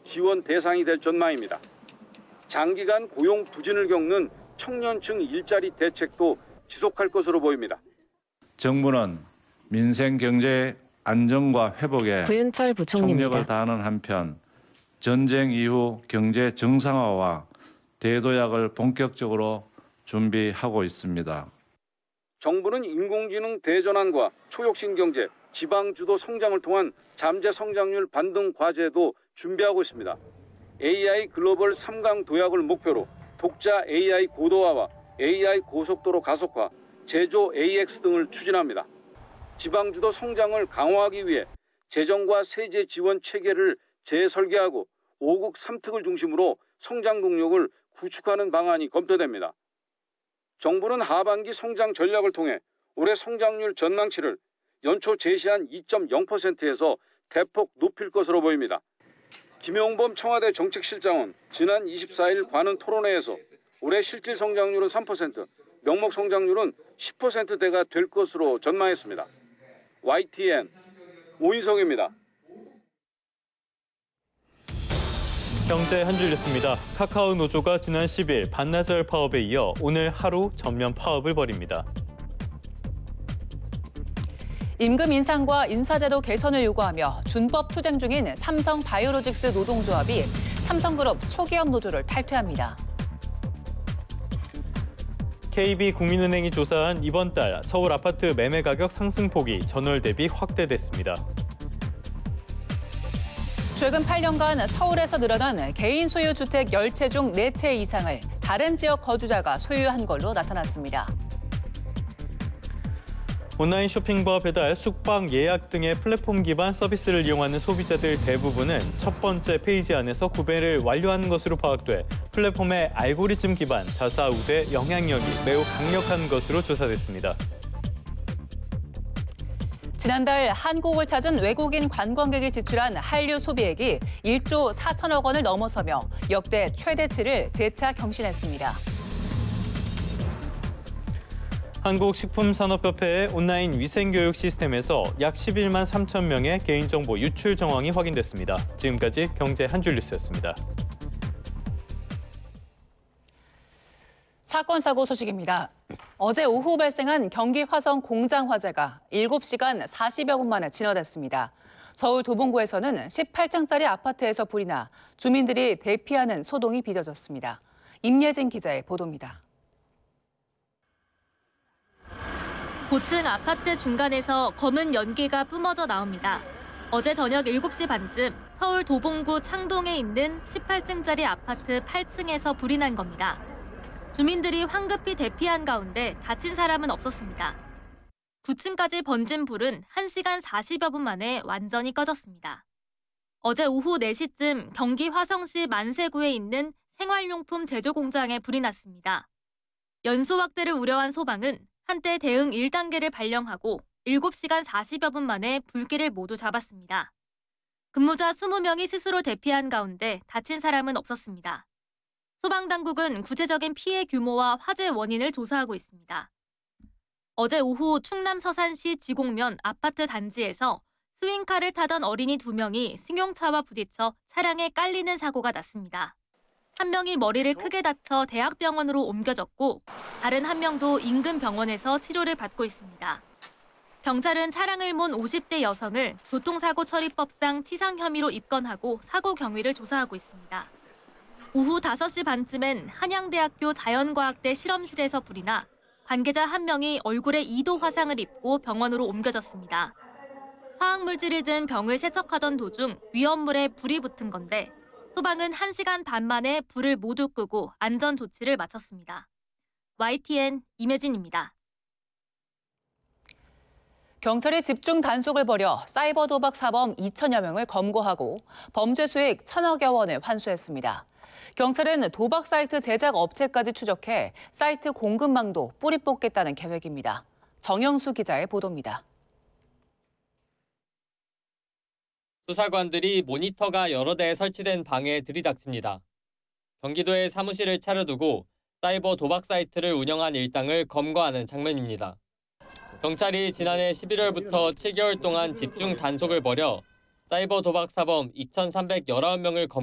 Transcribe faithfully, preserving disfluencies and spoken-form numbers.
지원 대상이 될 전망입니다. 장기간 고용 부진을 겪는 청년층 일자리 대책도 지속할 것으로 보입니다. 정부는 민생 경제 안정과 회복에 부윤철 부총리입니다. 총력을 다하는 한편 전쟁 이후 경제 정상화와 대도약을 본격적으로 준비하고 있습니다. 정부는 인공지능 대전환과 초혁신 경제, 지방주도 성장을 통한 잠재 성장률 반등 과제도 준비하고 있습니다. 에이아이 글로벌 삼 강 도약을 목표로 독자 에이아이 고도화와 에이아이 고속도로 가속화, 제조 에이엑스 등을 추진합니다. 지방주도 성장을 강화하기 위해 재정과 세제 지원 체계를 재설계하고 오국 삼특을 중심으로 성장 동력을 구축하는 방안이 검토됩니다. 정부는 하반기 성장 전략을 통해 올해 성장률 전망치를 연초 제시한 이 점 영 퍼센트에서 대폭 높일 것으로 보입니다. 김용범 청와대 정책실장은 지난 이십사일 관훈 토론회에서 올해 실질 성장률은 삼 퍼센트, 명목 성장률은 십 퍼센트대가 될 것으로 전망했습니다. 와이티엔 오인성입니다. 경제 한 줄 뉴스입니다. 카카오 노조가 지난 십일 반나절 파업에 이어 오늘 하루 전면 파업을 벌입니다. 임금 인상과 인사제도 개선을 요구하며 준법 투쟁 중인 삼성 바이오로직스 노동조합이 삼성그룹 초기업 노조를 탈퇴합니다. 케이비국민은행이 조사한 이번 달 서울 아파트 매매 가격 상승폭이 전월 대비 확대됐습니다. 최근 팔 년간 서울에서 늘어난 개인 소유 주택 열 채 중 네 채 이상을 다른 지역 거주자가 소유한 걸로 나타났습니다. 온라인 쇼핑과 배달, 숙박, 예약 등의 플랫폼 기반 서비스를 이용하는 소비자들 대부분은 첫 번째 페이지 안에서 구매를 완료하는 것으로 파악돼 플랫폼의 알고리즘 기반 자사 우대 영향력이 매우 강력한 것으로 조사됐습니다. 지난달 한국을 찾은 외국인 관광객이 지출한 한류 소비액이 일조 사천억 원을 넘어서며 역대 최대치를 재차 경신했습니다. 한국식품산업협회의 온라인 위생교육 시스템에서 약 십일만 삼천 명의 개인정보 유출 정황이 확인됐습니다. 지금까지 경제 한 줄 뉴스였습니다. 사건 사고 소식입니다. 어제 오후 발생한 경기 화성 공장 화재가 일곱 시간 사십여 분 만에 진화됐습니다. 서울 도봉구에서는 십팔 층짜리 아파트에서 불이 나 주민들이 대피하는 소동이 빚어졌습니다. 임예진 기자의 보도입니다. 고층 아파트 중간에서 검은 연기가 뿜어져 나옵니다. 어제 저녁 일곱 시 반쯤 서울 도봉구 창동에 있는 십팔 층짜리 아파트 팔 층에서 불이 난 겁니다. 주민들이 황급히 대피한 가운데 다친 사람은 없었습니다. 구 층까지 번진 불은 한 시간 사십여 분 만에 완전히 꺼졌습니다. 어제 오후 네 시쯤 경기 화성시 만세구에 있는 생활용품 제조 공장에 불이 났습니다. 연소 확대를 우려한 소방은 한때 대응 일 단계를 발령하고 일곱 시간 사십여 분 만에 불길을 모두 잡았습니다. 근무자 이십 명이 스스로 대피한 가운데 다친 사람은 없었습니다. 소방당국은 구체적인 피해 규모와 화재 원인을 조사하고 있습니다. 어제 오후 충남 서산시 지곡면 아파트 단지에서 스윙카를 타던 어린이 두 명이 승용차와 부딪혀 차량에 깔리는 사고가 났습니다. 한 명이 머리를 크게 다쳐 대학병원으로 옮겨졌고 다른 한 명도 인근 병원에서 치료를 받고 있습니다. 경찰은 차량을 몬 오십 대 여성을 교통사고 처리법상 치상 혐의로 입건하고 사고 경위를 조사하고 있습니다. 오후 다섯 시 반쯤엔 한양대학교 자연과학대 실험실에서 불이 나 관계자 한 명이 얼굴에 이 도 화상을 입고 병원으로 옮겨졌습니다. 화학물질이 든 병을 세척하던 도중 위험물에 불이 붙은 건데 소방은 한 시간 반 만에 불을 모두 끄고 안전 조치를 마쳤습니다. 와이티엔 임혜진입니다. 경찰이 집중 단속을 벌여 사이버 도박 사범 이천여 명을 검거하고 범죄 수익 천억여 원을 환수했습니다. 경찰은 도박 사이트 제작 업체까지 추적해 사이트 공급망도 뿌리 뽑겠다는 계획입니다. 정영수 기자의 보도입니다. 수사관들이 모니터가 여러 대 설치된 방에 들이닥칩니다. 경기도에 사무실을 차려두고 사이버 도박 사이트를 운영한 일당을 검거하는 장면입니다. 경찰이 지난해 십일월부터 칠 개월 동안 집중 단속을 벌여 사이버 도박 사범 이천삼백십구 명을 검